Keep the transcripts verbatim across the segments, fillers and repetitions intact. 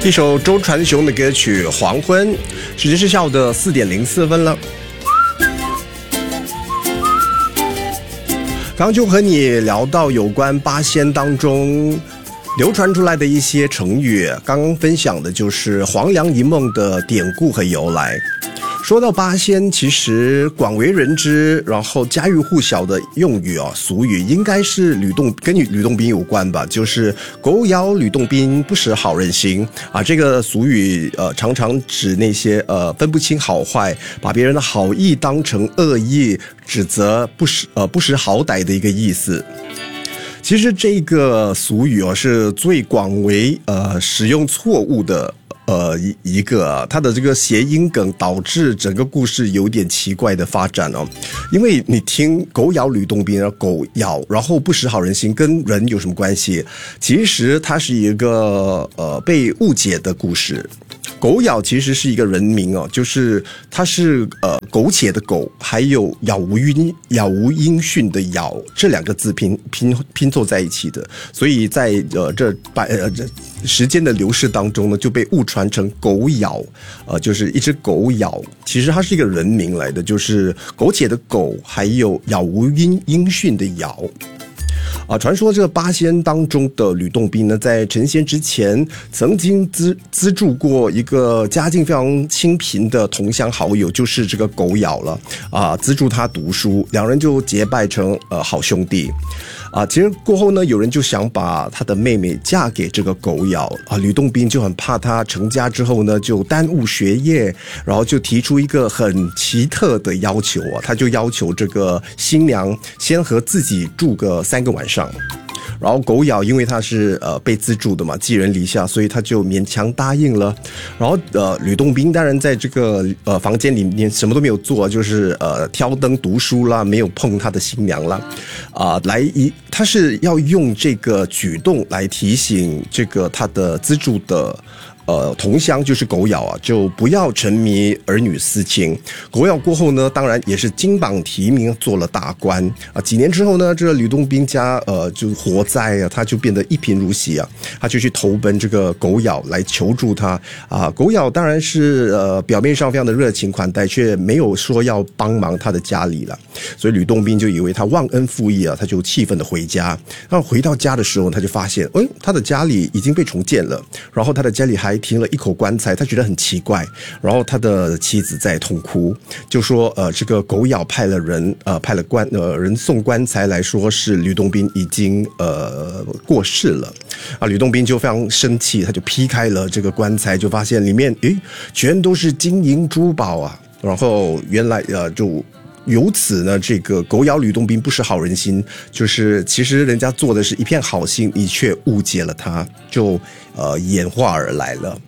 一首周传雄的歌曲《黄昏》，时间是下午的四点零四分了。刚刚就和你聊到有关八仙当中流传出来的一些成语，刚刚分享的就是黄粱一梦的典故和由来。说到八仙，其实广为人知，然后家喻户晓的用语哦，俗语应该是吕洞跟吕洞宾有关吧，就是狗咬吕洞宾，不识好人心啊。这个俗语呃，常常指那些呃分不清好坏，把别人的好意当成恶意，指责不识呃不识好歹的一个意思。其实这个俗语哦，是最广为呃使用错误的。呃，一一个它的这个谐音梗导致整个故事有点奇怪的发展哦，因为你听狗咬吕洞宾，狗咬然后不识好人心，跟人有什么关系？其实它是一个呃被误解的故事。狗咬其实是一个人名哦，就是它是呃苟且的苟，还有杳无音杳无音讯的杳这两个字拼拼拼凑在一起的，所以在呃这百呃这时间的流逝当中呢，就被误传成狗咬，呃就是一只狗咬，其实它是一个人名来的，就是苟且的苟，还有杳无音音讯的杳。啊，传说这个八仙当中的吕洞宾呢，在成仙之前曾经资资助过一个家境非常清贫的同乡好友，就是这个狗咬了啊，资助他读书，两人就结拜成呃好兄弟。啊，其实过后呢，有人就想把他的妹妹嫁给这个狗咬啊，吕洞宾就很怕他成家之后呢就耽误学业，然后就提出一个很奇特的要求啊，他就要求这个新娘先和自己住个三个晚上。然后狗咬因为他是呃被资助的嘛，寄人篱下，所以他就勉强答应了。然后呃吕洞宾当然在这个呃房间里面什么都没有做，就是呃挑灯读书啦，没有碰他的新娘啦，啊、呃、来一他是要用这个举动来提醒这个他的资助的。呃，同乡就是狗咬啊，就不要沉迷儿女私情。狗咬过后呢，当然也是金榜题名，做了大官啊。几年之后呢，这个吕洞宾家呃就火灾啊，他就变得一贫如洗啊，他就去投奔这个狗咬来求助他啊。狗咬当然是呃表面上非常的热情款待，却没有说要帮忙他的家里了，所以吕洞宾就以为他忘恩负义啊，他就气愤的回家。然后回到家的时候，他就发现，哎，他的家里已经被重建了，然后他的家里还停了一口棺材，他觉得很奇怪，然后他的妻子在痛哭，就说呃这个狗咬派了人呃派了棺呃人送棺材来说是吕洞宾已经呃过世了啊，吕洞宾就非常生气，他就劈开了这个棺材，就发现里面诶全都是金银珠宝啊，然后原来呃就。由此呢，这个狗咬吕洞宾不识好人心，就是其实人家做的是一片好心，你却误解了他，就呃演化而来了。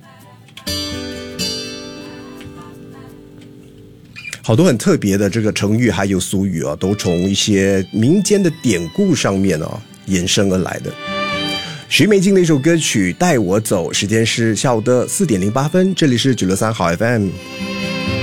好多很特别的这个成语还有俗语啊，都从一些民间的典故上面啊衍生而来的。徐美静的一首歌曲《带我走》，时间是下午的四点零八分，这里是九六三好 F M。